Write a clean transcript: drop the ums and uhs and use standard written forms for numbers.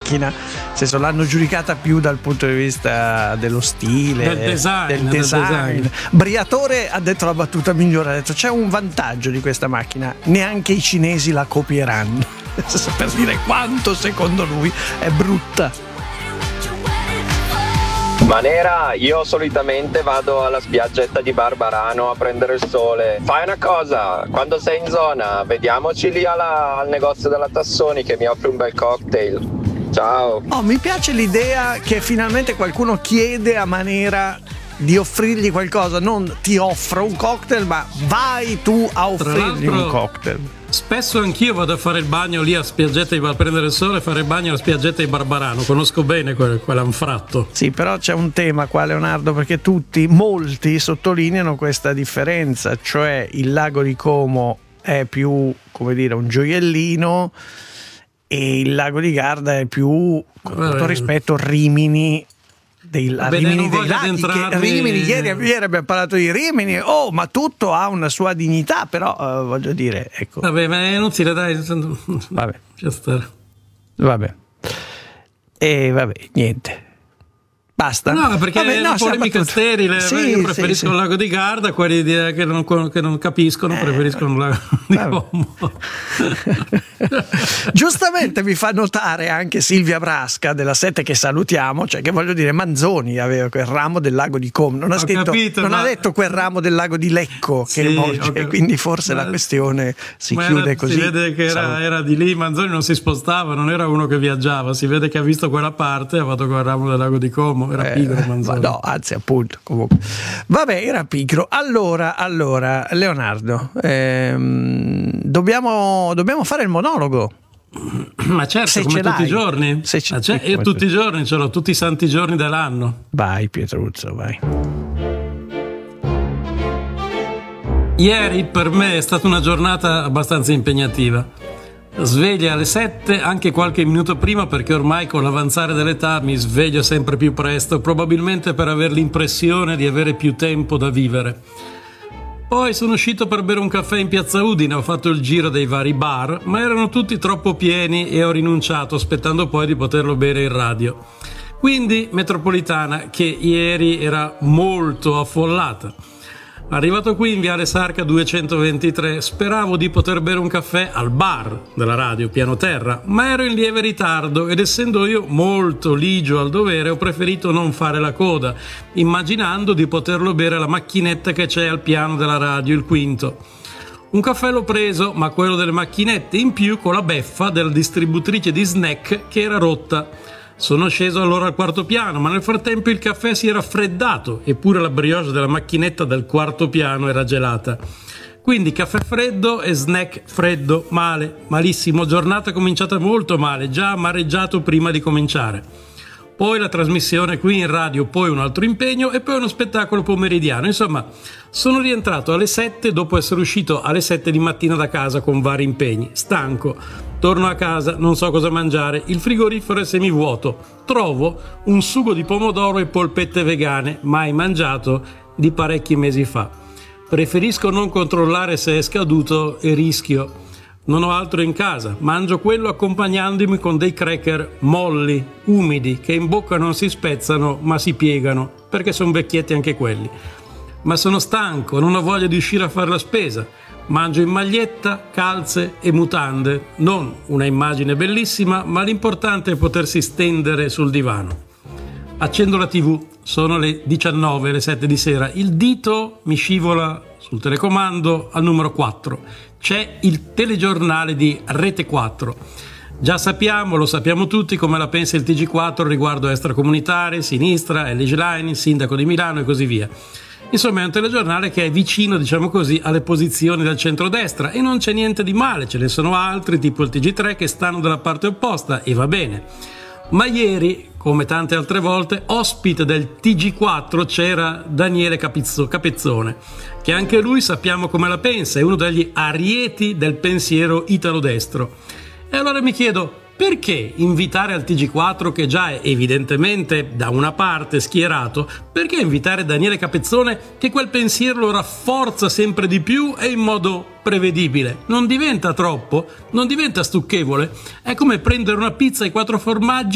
macchina, nel senso l'hanno giudicata più dal punto di vista dello stile, del design. Briatore ha detto la battuta migliore, ha detto c'è un vantaggio di questa macchina, neanche i cinesi la copieranno, per dire quanto secondo lui è brutta. Manera, io solitamente vado alla spiaggetta di Barbarano a prendere il sole. Fai una cosa, quando sei in zona, vediamoci lì al negozio della Tassoni che mi offre un bel cocktail. Ciao. Oh, mi piace l'idea che finalmente qualcuno chiede a Manera di offrirgli qualcosa, non ti offro un cocktail, ma vai tu a offrirgli un cocktail. Spesso anch'io vado a fare il bagno lì a spiaggetta a prendere il sole, fare il bagno alla spiaggetta di Barbarano, conosco bene quell'anfratto. Sì, però c'è un tema qua, Leonardo, perché molti sottolineano questa differenza, cioè il lago di Como è più, come dire, un gioiellino e il lago di Garda è più, con tutto rispetto, Rimini dei laghi. Rimini, ieri abbiamo parlato di Rimini, ma tutto ha una sua dignità, però voglio dire, ecco. Vabbè, ma è inutile, dai. Vabbè. Vabbè. E vabbè, niente. Basta? No, perché è una polemica sterile. Io preferisco il lago di Garda, quelli che non capiscono preferiscono il lago di Como. Giustamente mi fa notare anche Silvia Brasca della 7, che salutiamo, cioè che voglio dire, Manzoni aveva quel ramo del lago di Como, non ha detto quel ramo del lago di Lecco che quindi forse la questione si chiude così. Si vede che era di lì, Manzoni non si spostava, non era uno che viaggiava, si vede che ha visto quella parte e ha fatto quel ramo del lago di Como. Era pigro Manzoni. No, anzi, appunto, comunque. Vabbè, era pigro. Allora, Leonardo, dobbiamo fare il monologo. Ma certo, se come tutti i giorni. Io tutti i giorni ce l'ho, tutti i santi giorni dell'anno. Vai, Pietruzzo, vai. Ieri per me è stata una giornata abbastanza impegnativa. Sveglia alle 7, anche qualche minuto prima, perché ormai con l'avanzare dell'età mi sveglio sempre più presto, probabilmente per avere l'impressione di avere più tempo da vivere. Poi sono uscito per bere un caffè in piazza Udine, ho fatto il giro dei vari bar, ma erano tutti troppo pieni e ho rinunciato, aspettando poi di poterlo bere in radio. Quindi metropolitana, che ieri era molto affollata. Arrivato qui in Viale Sarca 223, speravo di poter bere un caffè al bar della radio, piano terra, ma ero in lieve ritardo ed essendo io molto ligio al dovere ho preferito non fare la coda, immaginando di poterlo bere alla macchinetta che c'è al piano della radio, il quinto. Un caffè l'ho preso, ma quello delle macchinette, in più con la beffa della distributrice di snack che era rotta. Sono sceso allora al quarto piano, ma nel frattempo il caffè si era raffreddato, eppure la brioche della macchinetta del quarto piano era gelata. Quindi caffè freddo e snack freddo, malissimo, giornata cominciata molto male, già amareggiato prima di cominciare. Poi la trasmissione qui in radio, poi un altro impegno e poi uno spettacolo pomeridiano. Insomma, sono rientrato alle 7 dopo essere uscito alle 7 di mattina da casa con vari impegni. Stanco. Torno a casa, non so cosa mangiare, il frigorifero è semivuoto. Trovo un sugo di pomodoro e polpette vegane, mai mangiato, di parecchi mesi fa. Preferisco non controllare se è scaduto e rischio. Non ho altro in casa, mangio quello accompagnandomi con dei cracker molli, umidi, che in bocca non si spezzano ma si piegano, perché sono vecchietti anche quelli. Ma sono stanco, non ho voglia di uscire a fare la spesa. Mangio in maglietta, calze e mutande. Non una immagine bellissima, ma l'importante è potersi stendere sul divano. Accendo la TV, sono le 19, le 7 di sera. Il dito mi scivola sul telecomando al numero 4. C'è il telegiornale di Rete 4. Già lo sappiamo tutti come la pensa il TG4 riguardo extracomunitari, sinistra, LG Line, sindaco di Milano e così via. Insomma è un telegiornale che è vicino, diciamo così, alle posizioni del centrodestra e non c'è niente di male, ce ne sono altri tipo il TG3 che stanno dalla parte opposta e va bene. Ma ieri, come tante altre volte, ospite del TG4 c'era Daniele Capezzone, che anche lui sappiamo come la pensa, è uno degli arieti del pensiero italo-destro. E allora mi chiedo, perché invitare al TG4, che già è evidentemente da una parte schierato, perché invitare Daniele Capezzone che quel pensiero lo rafforza sempre di più e in modo prevedibile? Non diventa troppo? Non diventa stucchevole? È come prendere una pizza ai 4 formaggi